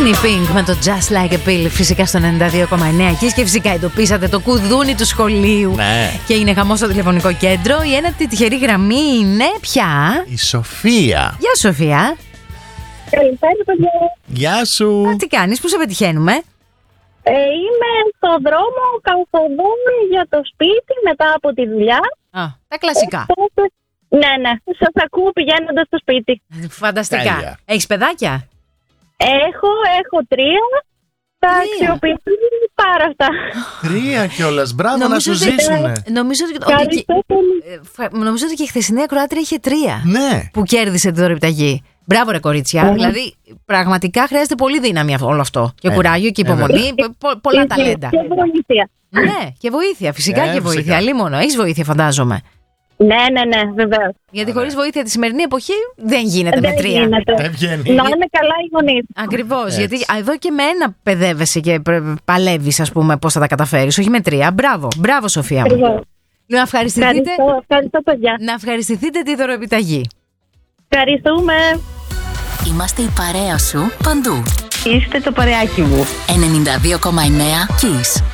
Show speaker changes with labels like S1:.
S1: Είναι η Pink με το Just Like a Pill, φυσικά στο 92,9 και φυσικά εντοπίσατε το κουδούνι του σχολείου.
S2: Ναι.
S1: Και είναι χαμός στο τηλεφωνικό κέντρο. Η ένατη τυχερή γραμμή είναι πια
S2: Η Σοφία.
S1: Γεια Σοφία.
S3: Καλησπέρα, παιδιά.
S2: Γεια σου.
S1: Τι κάνεις, πού σε πετυχαίνουμε?
S3: Είμαι στον δρόμο, καθοδόν για το σπίτι μετά από τη δουλειά.
S1: Τα κλασικά.
S3: Ναι, σας ακούω πηγαίνοντας στο σπίτι.
S1: Φανταστικά.
S2: Τέλεια.
S1: Έχεις παιδάκια?
S3: Έχω 3. Θα αξιοποιηθούν πάρα αυτά.
S2: 3 κιόλας. Μπράβο, να
S1: Νομίζω
S2: σου
S1: ότι-
S2: ζήσουνε.
S1: Νομίζω ότι και η χθεσινή ακροάτρια είχε 3
S2: Ναι.
S1: που κέρδισε τη δωρεπιταγή. Μπράβο ρε κορίτσια. Δηλαδή πραγματικά χρειάζεται πολύ δύναμη όλο αυτό. Και κουράγιο και υπομονή. Πολλά ταλέντα.
S3: Και βοήθεια.
S1: Ναι, και βοήθεια. Φυσικά και
S2: φυσικά.
S1: βοήθεια. Αλίμονο. Έχεις βοήθεια, φαντάζομαι.
S3: Ναι, βεβαίως.
S1: Γιατί χωρίς βοήθεια τη σημερινή εποχή δεν γίνεται με 3.
S2: Δεν βγαίνει.
S3: Να είναι καλά οι γονείς.
S1: Ακριβώς.
S2: Έτσι.
S1: Γιατί εδώ και με ένα παιδεύεσαι και παλεύεις, ας πούμε, πώς θα τα καταφέρεις. Όχι με 3. Μπράβο. Μπράβο, Σοφία μου.
S3: Ακριβώς.
S1: Να ευχαριστηθείτε,
S3: Ευχαριστώ, παιδιά.
S1: να ευχαριστηθείτε τη δωρεπιταγή.
S3: Ευχαριστούμε.
S4: Είμαστε η παρέα σου παντού.
S3: Είστε το παρεάκι μου.
S4: 92,9 Kiss.